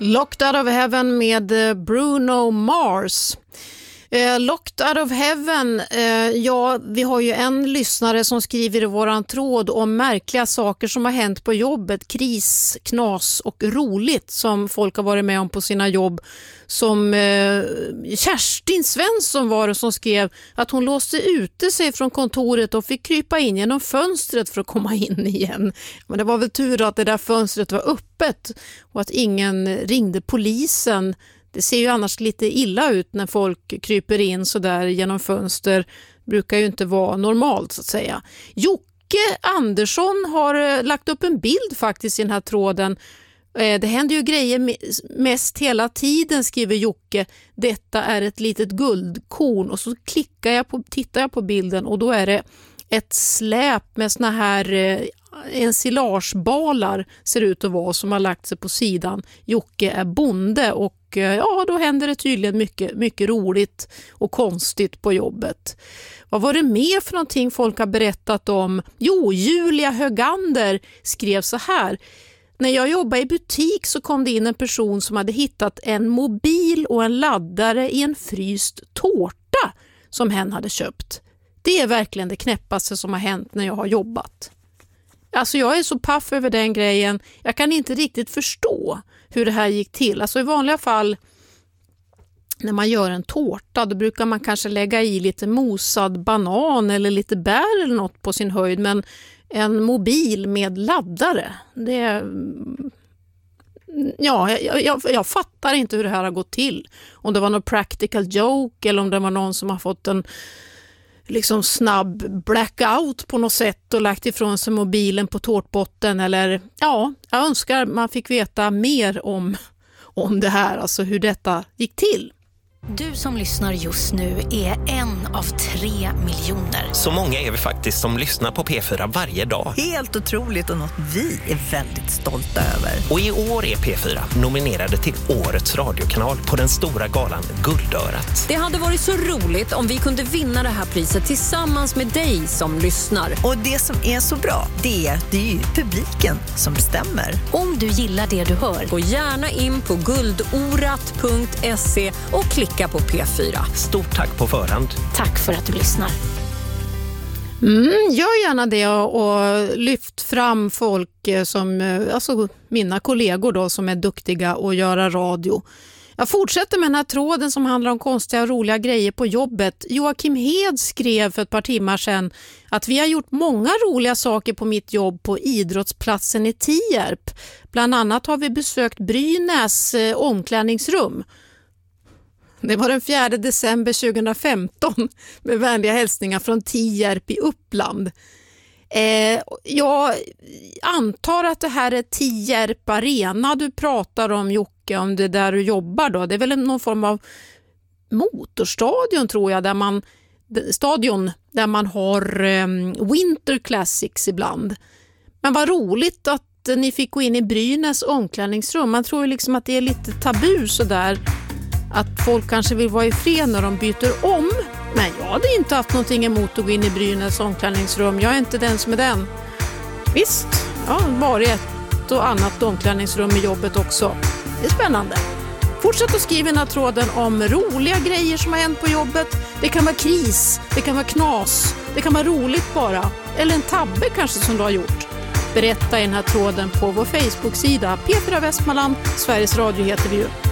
Locked Out of Heaven med Bruno Mars. Locked Out of Heaven, ja, vi har ju en lyssnare som skriver i våran tråd om märkliga saker som har hänt på jobbet, kris, knas och roligt som folk har varit med om på sina jobb. Som Kerstin Svensson var det som skrev att hon låste ute sig från kontoret och fick krypa in genom fönstret för att komma in igen. Men det var väl tur att det där fönstret var öppet och att ingen ringde polisen. Det ser ju annars lite illa ut när folk kryper in så där genom fönster. Brukar ju inte vara normalt så att säga. Jocke Andersson har lagt upp en bild faktiskt i den här tråden. Det händer ju grejer mest hela tiden, skriver Jocke. Detta är ett litet guldkorn. Och så tittar jag på bilden och då är det ett släp med såna här ensilagebalar ser ut att vara som har lagt sig på sidan. Jocke är bonde och ja, då händer det tydligen mycket roligt och konstigt på jobbet. Vad var det mer för någonting folk har berättat om? Jo, Julia Högander skrev så här. När jag jobbade i butik så kom det in en person som hade hittat en mobil och en laddare i en fryst tårta som hen hade köpt. Det är verkligen det knäppaste som har hänt när jag har jobbat. Alltså jag är så paff över den grejen. Jag kan inte riktigt förstå hur det här gick till. Alltså i vanliga fall när man gör en tårta då brukar man kanske lägga i lite mosad banan eller lite bär eller något på sin höjd. Men en mobil med laddare, det... Ja, jag fattar inte hur det här har gått till. Om det var någon practical joke eller om det var någon som har fått en liksom snabb blackout på något sätt och lagt ifrån sig mobilen på tårtbotten eller ja, jag önskar man fick veta mer om det här, alltså hur detta gick till. Du som lyssnar just nu är en av 3 miljoner. Så många är vi faktiskt som lyssnar på P4 varje dag. Helt otroligt och något vi är väldigt stolta över. Och i år är P4 nominerade till Årets radiokanal på den stora galan Guldörat. Det hade varit så roligt om vi kunde vinna det här priset tillsammans med dig som lyssnar. Och det som är så bra, det är ju publiken som bestämmer. Om du gillar det du hör, gå gärna in på guldorat.se och klicka på P4. Stort tack på förhand. Tack för att du lyssnar. Gör gärna det och lyft fram folk som, alltså mina kollegor då, som är duktiga att göra radio. Jag fortsätter med den här tråden som handlar om konstiga och roliga grejer på jobbet. Joakim Hed skrev för ett par timmar sedan att vi har gjort många roliga saker på mitt jobb på idrottsplatsen i Tierp. Bland annat har vi besökt Brynäs omklädningsrum. Det var den 4 december 2015 med vänliga hälsningar från Tierp i Uppland. Jag antar att det här är Tierp Arena du pratar om, Jocke, om det där du jobbar då. Det är väl någon form av motorstadion tror jag, stadion där man har Winter Classics ibland. Men vad roligt att ni fick gå in i Brynäs omklädningsrum. Man tror ju liksom att det är lite tabu så där. Att folk kanske vill vara i fred när de byter om. Men jag hade inte haft någonting emot att gå in i Brynäs omklädningsrum. Jag är inte den som är den. Visst, jag har varit ett och annat omklädningsrum i jobbet också. Det är spännande. Fortsätt att skriva den här tråden om roliga grejer som har hänt på jobbet. Det kan vara kris, det kan vara knas, det kan vara roligt bara. Eller en tabbe kanske som du har gjort. Berätta i den här tråden på vår Facebook-sida. P4 Västmanland, Sveriges Radio heter vi ju.